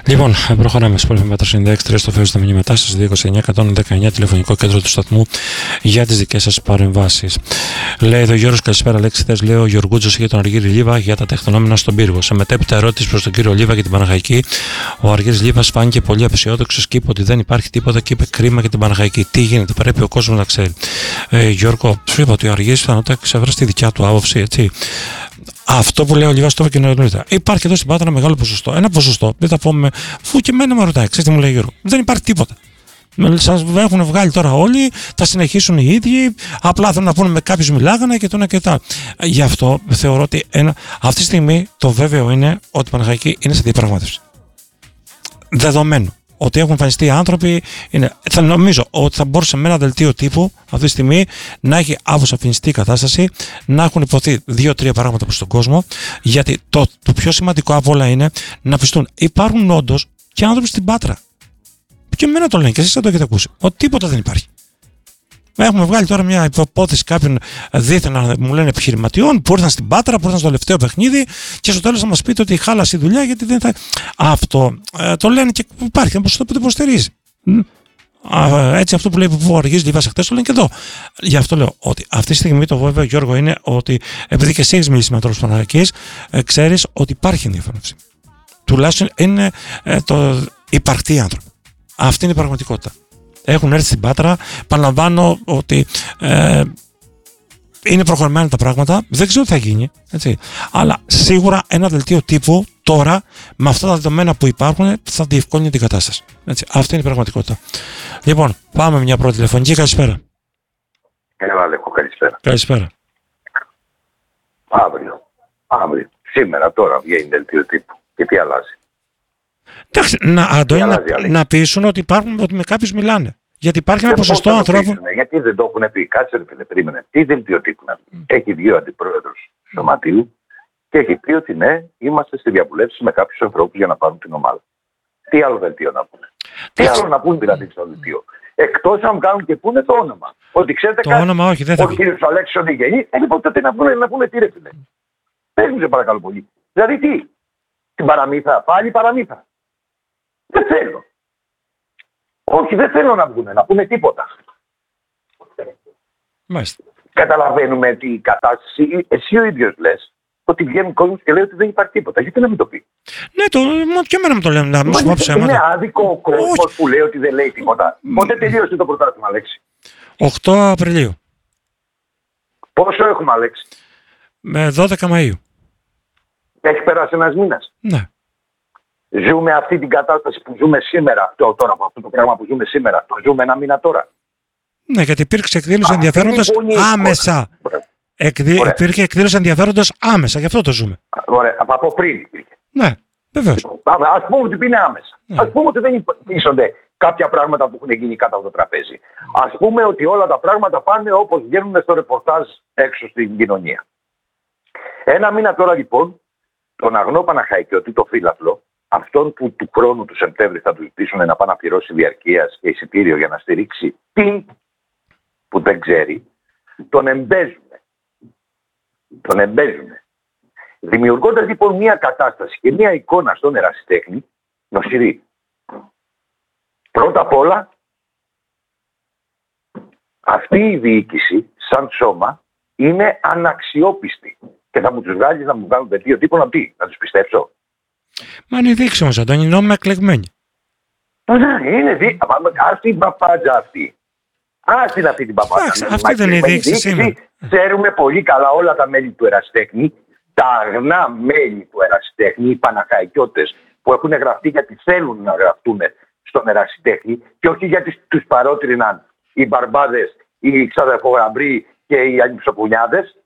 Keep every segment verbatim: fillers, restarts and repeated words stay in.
Λοιπόν, προχωράμε στο Πολυφημάτρα ενενήντα έξι τρία στο Facebook στα μηνύματά σας, δύο είκοσι εννιά εκατόν δεκαεννιά τηλεφωνικό κέντρο του σταθμού για τις δικές σας παρεμβάσεις. Λέει εδώ Γιώργος, καλησπέρα. Λέξη χθες λέει ο Γιωργούτζος για τον Αργύρη Λίβα για τα τεκτενόμενα στον πύργο. Σε μετέπειτα ερώτηση προς τον κύριο Λίβα και την Παναχαϊκή, ο Αργύρης Λίβας φάνηκε πολύ απεσιόδοξος και είπε ότι δεν υπάρχει τίποτα και είπε κρίμα για την Παναχαϊκή. Τι γίνεται, πρέπει ο κόσμος να ξέρει. Ε, Γιώργο, σου είπα ότι ο Αργύρης πιθανότατα ξεβράσει τη δικιά του άποψη, έτσι. Αυτό που λέει ο Λίβας το είπε και νωρίτερα. Υπάρχει εδώ στην Πάτρα ένα μεγάλο ποσοστό. Ένα ποσοστό, δεν θα πούμε, φου και εμένα με ρωτάει, ξέρετε τι μου λέει Γιώργο. Δεν υπάρχει τίποτα. Σας έχουν βγάλει τώρα όλοι, θα συνεχίσουν οι ίδιοι, απλά θέλουν να πούνε με κάποιους μιλάγανε και το ένα και τα. Γι' αυτό θεωρώ ότι ένα, αυτή τη στιγμή το βέβαιο είναι ότι η Παναχαϊκή είναι σε διαπραγμάτευση. Δεδομένου ότι έχουν εμφανιστεί άνθρωποι, είναι, θα νομίζω ότι θα μπορούσε με ένα δελτίο τύπου αυτή τη στιγμή να έχει αποσαφινιστεί η κατάσταση, να έχουν υποθεί δύο-τρία πράγματα προς τον κόσμο, γιατί το, το πιο σημαντικό από όλα είναι να πιστούν. Υπάρχουν όντως και άνθρωποι στην Πάτρα. Και εμένα το λένε και εσείς δεν το έχετε ακούσει. Ότι τίποτα δεν υπάρχει. Έχουμε βγάλει τώρα μια υπόθεση κάποιων δίθεν μου λένε επιχειρηματιών που ήρθαν στην Πάτρα, που ήρθαν στο τελευταίο παιχνίδι και στο τέλος θα μας πείτε ότι χάλασε η δουλειά γιατί δεν θα. Αυτό ε, το λένε και υπάρχει ένα ποσοστό που το υποστηρίζει. Έτσι, αυτό που λέει ο Αργύρης Λίβας χτες το λένε και εδώ. Γι' αυτό λέω ότι αυτή τη στιγμή το βέβαιο, Γιώργο, είναι ότι επειδή και εσύ έχεις μιλήσει με ανθρώπους Παναχαϊκής, ε, ξέρεις ότι υπάρχει ενδιαφέρονση. Τουλάχιστον είναι ε, το υπαρκτοί άνθρωποι. Αυτή είναι η πραγματικότητα. Έχουν έρθει στην Πάτρα. Παραλαμβάνω ότι ε, είναι προχωρημένα τα πράγματα. Δεν ξέρω τι θα γίνει. Έτσι. Αλλά σίγουρα ένα δελτίο τύπου τώρα, με αυτά τα δεδομένα που υπάρχουν, θα διευκόλυνει την κατάσταση. Έτσι. Αυτή είναι η πραγματικότητα. Λοιπόν, πάμε μια πρώτη τηλεφωνική. Καλησπέρα. Έλα, Λεκό, καλησπέρα. Καλησπέρα. Αύριο. Αύριο. Σήμερα, τώρα βγαίνει δελτίο τύπου. Και τι αλλάζει. Εντάξει, να, Αντώνη, να, να πείσουν ότι υπάρχουν, ότι με κάποιους μιλάνε. Γιατί υπάρχει ένα ποσοστό ανθρώπων. Γιατί δεν το έχουν πει, κάτσε ρε φίλε, περίμενε. Τι δελτίο τύπου να πει. Έχει βγει ο αντιπρόεδρος Σωματείου και έχει πει ότι ναι, είμαστε στη διαβουλεύση με κάποιους ανθρώπους για να πάρουν την ομάδα. Τι άλλο δελτίο να πούνε. Τι άλλο να πούνε δηλαδή στο δελτίο. Εκτός αν κάνουν και πούνε το όνομα. Ότι ξέρετε το κάτι. Όνομα, όχι, δεν θα ο κύριος Αλέξης Οδηγενής, ε, λοιπόν τότε να πούνε, να πούνε τι ρε φίλε. Πες μου σε παρακαλώ πολύ. Δηλαδή τι. Την παραμύθα, πάλι παραμύθα. Δεν θέλω. Όχι, δεν θέλω να βγουν, να πούμε τίποτα. Μάλιστα. Καταλαβαίνουμε ότι η κατάσταση, εσύ ο ίδιος λες, ότι βγαίνει κόσμος και λέει ότι δεν υπάρχει τίποτα. Γιατί να μην το πει. Ναι, το, και εμένα μου το λένε, να μην σου πω ψέματα. Είναι άδικο ο κόσμος που λέει ότι δεν λέει τίποτα. Πότε τελείωσε το πρωτάθλημα, Αλέξη? οκτώ Απριλίου. Πόσο έχουμε, Αλέξη? Με δώδεκα Μαΐου. Έχει περάσει ένας μήνας. Ναι. Ζούμε αυτή την κατάσταση που ζούμε σήμερα, αυτό, τώρα, αυτό το πράγμα που ζούμε σήμερα, το ζούμε ένα μήνα τώρα. Ναι, γιατί υπήρξε εκδήλωση ενδιαφέροντος άμεσα. Εκδη... Υπήρχε εκδήλωση ενδιαφέροντος άμεσα, γι' αυτό το ζούμε. Ωραία, από πριν υπήρχε. Ναι, βεβαίως. Ας πούμε ότι είναι άμεσα. Ναι. Ας πούμε ότι δεν υπήρχονται κάποια πράγματα που έχουν γίνει κάτω από το τραπέζι. Ας πούμε ότι όλα τα πράγματα πάνε όπως βγαίνουν στο ρεπορτάζ έξω στην κοινωνία. Ένα μήνα τώρα λοιπόν, τον αγνό Παναχαϊκιώτη, το φύλαθλο, αυτόν που του χρόνου του Σεπτέμβρη θα του ζητήσουν να πάει να πληρώσει διαρκείας και εισιτήριο για να στηρίξει τι που δεν ξέρει, τον εμπέζουν. Τον εμπέζουν. Δημιουργώντας λοιπόν μια κατάσταση και μια εικόνα στον ερασιτέχνη νοσηρή. Πρώτα απ' όλα, αυτή η διοίκηση σαν σώμα είναι αναξιόπιστη. Και θα μου τους βγάλεις να μου βγάλουν δελτίο τύπου να πει, να τους πιστέψω. Μα είναι δείξη όμως, Αντώνη, νόμιμα εκλεγμένη. Ναι, είναι δείξη. Ας την παπάντζα αυτή. Ας την αυτή την παπάντζα. Αυτή δεν είναι δείξη σήμερα. Ξέρουμε πολύ καλά όλα τα μέλη του ερασιτέχνη, τα αγνά μέλη του ερασιτέχνη, οι Παναχαϊκιώτες που έχουν γραφτεί γιατί θέλουν να γραφτούν στον ερασιτέχνη και όχι γιατί τους παρότριναν οι μπαρμπάδες, οι ξαδερφογαμπροί και οι ανυψοπουνιάδες.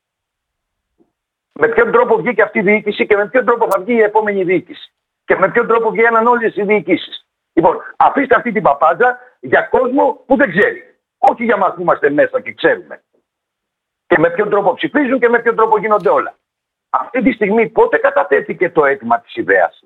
Με ποιον τρόπο βγήκε αυτή η διοίκηση και με ποιον τρόπο θα βγει η επόμενη διοίκηση. Και με ποιον τρόπο βγαίναν όλες οι διοικήσεις. Λοιπόν, αφήστε αυτή την παπάντζα για κόσμο που δεν ξέρει. Όχι για μας που είμαστε μέσα και ξέρουμε. Και με ποιον τρόπο ψηφίζουν και με ποιον τρόπο γίνονται όλα. Αυτή τη στιγμή πότε κατατέθηκε το αίτημα της ιδέας?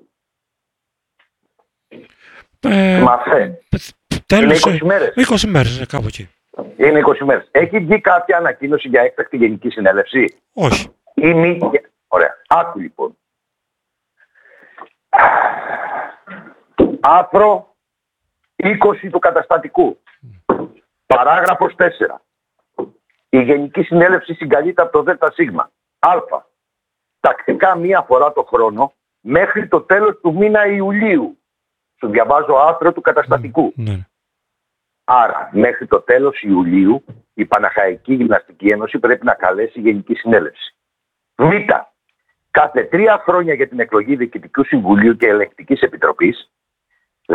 Ε, Μαθέ. Τέλος, είναι είκοσι μέρες. είκοσι μέρες, κάπου εκεί. Είναι είκοσι μέρες. Έχει βγει κάποια ανακοίνωση για έκτακτη γενική συνέλευση? Όχι. Ή μη... Ωραία. Άκου λοιπόν. Άρθρο είκοσι του καταστατικού. Παράγραφος τέσσερα. Η Γενική Συνέλευση συγκαλείται από το ΔΣ. Α. Τακτικά μία φορά το χρόνο μέχρι το τέλος του μήνα Ιουλίου. Σου διαβάζω άρθρο του καταστατικού. Ναι. Άρα, μέχρι το τέλος Ιουλίου, η Παναχαϊκή Γυμναστική Ένωση πρέπει να καλέσει Γενική Συνέλευση. Β. Κάθε τρία χρόνια για την εκλογή Διοικητικού Συμβουλίου και Ελεγκτικής Επιτροπής. Γ.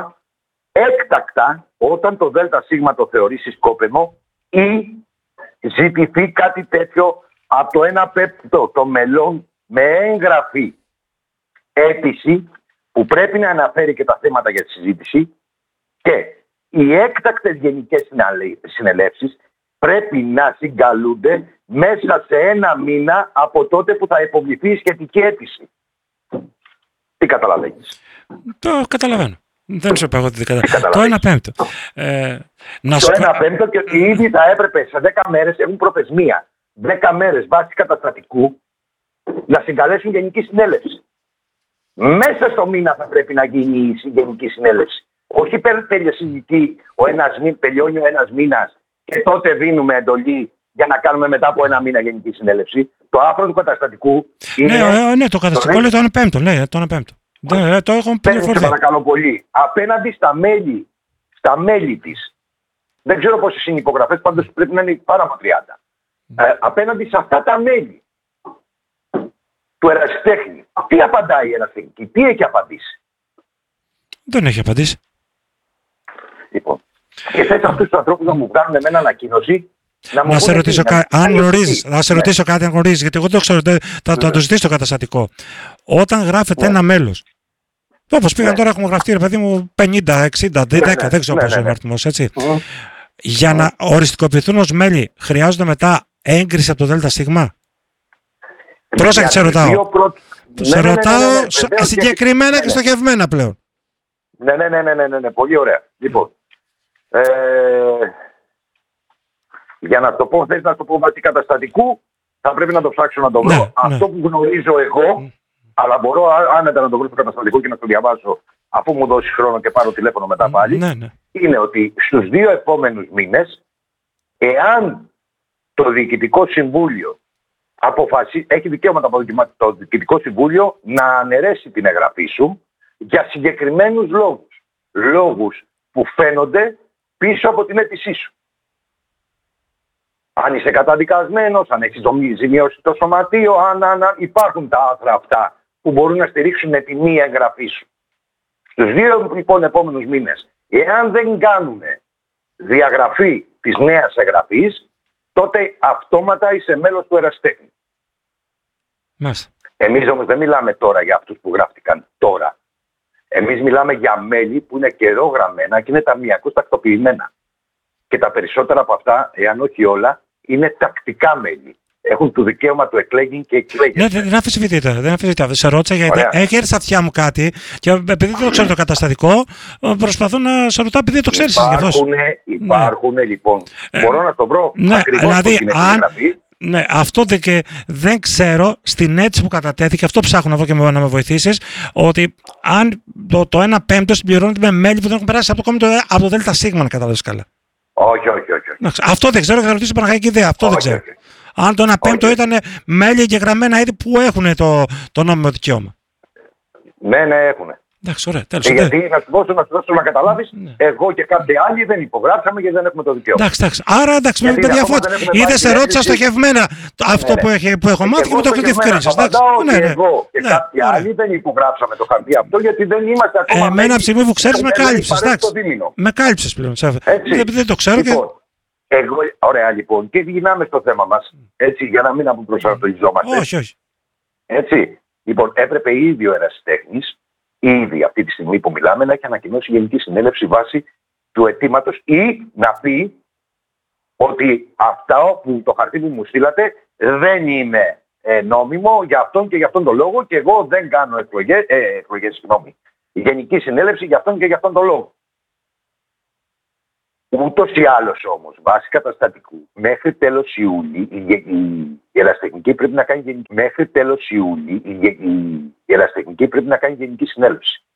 Έκτακτα, όταν το ΔΣ το θεωρήσει σκόπεμο ή ζητηθεί κάτι τέτοιο από το ένα πέμπτο των μελών με έγγραφη αίτηση που πρέπει να αναφέρει και τα θέματα για τη συζήτηση, και οι έκτακτες γενικές συνελεύσεις πρέπει να συγκαλούνται μέσα σε ένα μήνα από τότε που θα υποβληθεί η σχετική αίτηση. Τι καταλαβαίνεις? Το καταλαβαίνω. Δεν σου είπα εγώ ότι δεν καταλαβαίνω. Το ένα πέμπτο. Ε, να το ένα πέμπτο, και ότι ήδη θα έπρεπε σε δέκα μέρες, έχουν προθεσμία δέκα μέρες βάσει καταστατικού, να συγκαλέσουν Γενική Συνέλευση. Μέσα στο μήνα θα πρέπει να γίνει η Γενική Συνέλευση. Όχι περιεσυνική, ο ένας μήνα, τελειώνει ο ένας μήνας και τότε δίνουμε εντολή για να κάνουμε μετά από ένα μήνα Γενική Συνέλευση. Το άρθρο του καταστατικού είναι... Ναι, ναι, το καταστατικό λέει το ένα πέμπτο. Ναι, το ένα πέμπτο. Ναι, το έχω πληροφορηθεί. Παρακαλώ πολύ. Απέναντι στα μέλη, στα μέλη της, δεν ξέρω πόσες είναι οι υπογραφές, πάντως πρέπει να είναι πάρα από τριάντα. Ε, απέναντι σε αυτά τα μέλη του ερασιτέχνη, τι απαντάει η ερασιτέχνη, τι έχει απαντήσει? Δεν έχει απαντήσει. Λοιπόν, και θες αυτούς τους ανθρώπους να μου βγάλουν εμένα ανακοίνωση. Να, να σε ρωτήσω κάτι, αν γνωρίζεις, να σε ρωτήσω κάτι αν γνωρίζεις, γιατί εγώ δεν το ξέρω, θα το ζητήσω το καταστατικό. Όταν γράφεται ένα μέλος, όπως πήγαν τώρα, έχουμε γραφτεί, ρε παιδί μου, πενήντα, εξήντα, δέκα, δεν ξέρω πόσο είναι ο αριθμός, έτσι. Για να οριστικοποιηθούν ως μέλη, χρειάζονται μετά έγκριση από το ΔΣ? Πρόσεχε, σε ρωτάω. Σε ρωτάω συγκεκριμένα και στοχευμένα πλέον. Ναι, ναι, ναι, ναι, ναι, ναι, πολύ ωραία. Λοιπόν, ε, για να το πω, θες να το πω βάσει καταστατικού, θα πρέπει να το ψάξω να το βρω. Ναι, Αυτό ναι. που γνωρίζω εγώ, mm. αλλά μπορώ άνετα να το βρω στο καταστατικό και να το διαβάσω αφού μου δώσει χρόνο και πάρω τηλέφωνο μετά πάλι, ναι, ναι. είναι ότι στους δύο επόμενους μήνες, εάν το Διοικητικό Συμβούλιο αποφασίσει, έχει δικαίωμα το Διοικητικό Συμβούλιο να αναιρέσει την εγγραφή σου για συγκεκριμένους λόγους. Λόγους που φαίνονται πίσω από την αίτησή σου. Αν είσαι καταδικασμένος, αν έχεις ζημιώσει το σωματείο, αν, αν, αν υπάρχουν τα άθρα αυτά που μπορούν να στηρίξουν τη μία εγγραφή σου. Στους δύο λοιπόν επόμενους μήνες, εάν δεν κάνουν διαγραφή της νέας εγγραφής, τότε αυτόματα είσαι μέλος του ερασιτέχνη. Μάλιστα. Εμείς όμως δεν μιλάμε τώρα για αυτούς που γράφτηκαν τώρα. Εμείς μιλάμε για μέλη που είναι καιρό γραμμένα και είναι ταμιακώς τακτοποιημένα. Και τα περισσότερα από αυτά, εάν όχι όλα, είναι τακτικά μέλη. Έχουν το δικαίωμα του εκλέγην και εκλέγην. Ναι, δεν αμφισβητείτε. Δεν αμφισβητείτε. Σε ρώτησα γιατί έχει έρθει στα αυτιά μου κάτι και επειδή δεν το ξέρω το καταστατικό, προσπαθώ να σε ρωτάω επειδή το ξέρεις. Υπάρχουν, υπάρχουν ναι. λοιπόν. Ε, Μπορώ να το βρω ναι, ακριβώς δηλαδή, που αν, γραφή. Ναι, αυτό δε και δεν ξέρω στην αίτηση που κατατέθηκε, αυτό ψάχνω να δω και να με βοηθήσεις, ότι αν το, το ένα πέμπτο συμπληρώνεται με μέλη που δεν έχουν περάσει από το, από το ΔΣ, να καταλάβεις καλά. Όχι, όχι, όχι. όχι. Αυτό δεν ξέρω και θα ρωτήσω Παναχαϊκή ιδέα. Αυτό όχι, δεν ξέρω. Όχι. Αν το ένα πέμπτο ήταν μέλη εγγεγραμμένα ήδη που έχουν το, το νόμιμο δικαίωμα. Ναι, ναι, έχουν. Εντάξει, ωραία, τέλος. Και γιατί να σου δώσω να, σου δώσω να καταλάβεις, ναι. εγώ και κάποιοι άλλοι δεν υπογράψαμε γιατί δεν έχουμε το δικαίωμα. Εντάξει, εντάξει. Άρα εντάξει, με παιδιά φώτιση. Είδε σε ρώτησα στοχευμένα αυτό ναι, ναι. Που, που έχω μάθει και μου το διευκρίνησε. Ναι, ναι. Εγώ και ναι, κάποιοι ναι. άλλοι δεν υπογράψαμε το χαρτί αυτό γιατί δεν είμαστε ακόμα. Εμένα από τη στιγμή που ξέρεις με κάλυψες. Με κάλυψες πλέον. Δεν το ξέρω και. Εγώ, ωραία λοιπόν, και γυρνάμε στο θέμα μας, έτσι, για να μην αποπροσανατολιζόμαστε. Όχι, όχι. Έτσι, λοιπόν, έπρεπε ήδη ο ερασιτέχνης, ήδη αυτή τη στιγμή που μιλάμε, να έχει ανακοινώσει Γενική Συνέλευση βάσει του αιτήματος ή να πει ότι αυτά που το χαρτί που μου στείλατε δεν είναι ε, νόμιμο για αυτόν και για αυτόν τον λόγο και εγώ δεν κάνω εκλογές, ε, εκλογές συγγνώμη, Γενική Συνέλευση για αυτόν και για αυτόν τον λόγο. Ούτως ή άλλως όμως, βάσει καταστατικού, μέχρι τέλος Ιούλη η, η, η ερασιτεχνική πρέπει να κάνει γενική, μέχρι τέλος Ιούλη η, η, η ερασιτεχνική πρέπει να κάνει Γενική Συνέλευση.